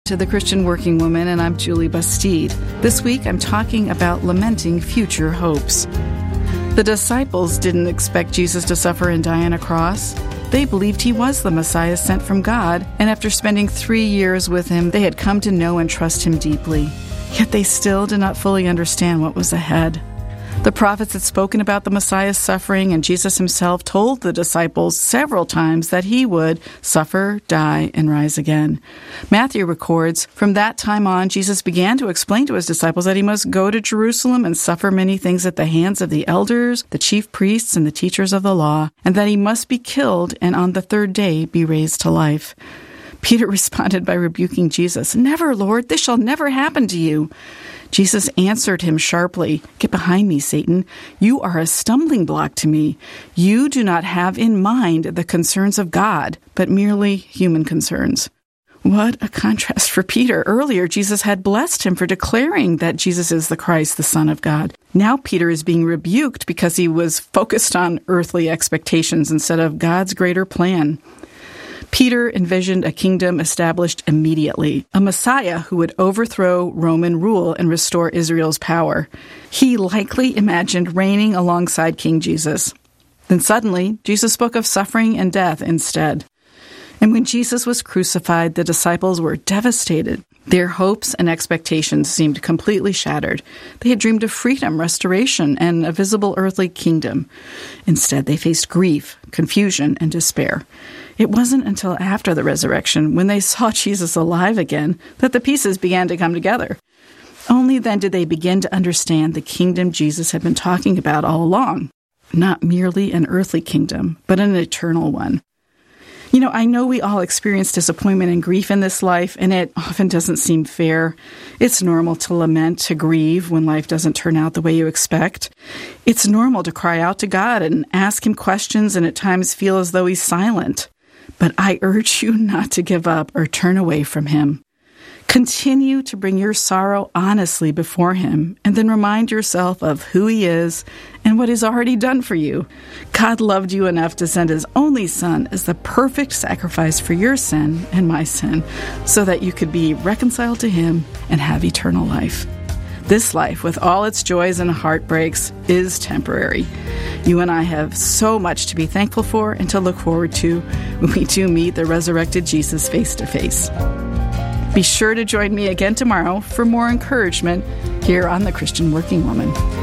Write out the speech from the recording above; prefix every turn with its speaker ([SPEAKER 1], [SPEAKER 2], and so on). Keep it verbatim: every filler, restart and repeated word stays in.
[SPEAKER 1] to The Christian Working Woman, and I'm Julie Bastide. This week, I'm talking about lamenting future hopes. The disciples didn't expect Jesus to suffer and die on a cross. They believed he was the Messiah sent from God, and after spending three years with him, they had come to know and trust him deeply. Yet they still did not fully understand what was ahead. The prophets had spoken about the Messiah's suffering, and Jesus himself told the disciples several times that he would suffer, die, and rise again. Matthew records, from that time on, Jesus began to explain to his disciples that he must go to Jerusalem and suffer many things at the hands of the elders, the chief priests, and the teachers of the law, and that he must be killed and on the third day be raised to life. Peter responded by rebuking Jesus, "Never, Lord, this shall never happen to you." Jesus answered him sharply, "Get behind me, Satan. You are a stumbling block to me. You do not have in mind the concerns of God, but merely human concerns." What a contrast for Peter. Earlier, Jesus had blessed him for declaring that Jesus is the Christ, the Son of God. Now Peter is being rebuked because he was focused on earthly expectations instead of God's greater plan. Peter envisioned a kingdom established immediately, a Messiah who would overthrow Roman rule and restore Israel's power. He likely imagined reigning alongside King Jesus. Then suddenly, Jesus spoke of suffering and death instead. And when Jesus was crucified, the disciples were devastated. Their hopes and expectations seemed completely shattered. They had dreamed of freedom, restoration, and a visible earthly kingdom. Instead, they faced grief, confusion, and despair. It wasn't until after the resurrection, when they saw Jesus alive again, that the pieces began to come together. Only then did they begin to understand the kingdom Jesus had been talking about all along. Not merely an earthly kingdom, but an eternal one. You know, I know we all experience disappointment and grief in this life, and it often doesn't seem fair. It's normal to lament, to grieve when life doesn't turn out the way you expect. It's normal to cry out to God and ask him questions and at times feel as though he's silent. But I urge you not to give up or turn away from him. Continue to bring your sorrow honestly before him, and then remind yourself of who he is and what he's already done for you. God loved you enough to send his only son as the perfect sacrifice for your sin and my sin, so that you could be reconciled to him and have eternal life. This life, with all its joys and heartbreaks, is temporary. You and I have so much to be thankful for and to look forward to when we do meet the resurrected Jesus face to face. Be sure to join me again tomorrow for more encouragement here on The Christian Working Woman.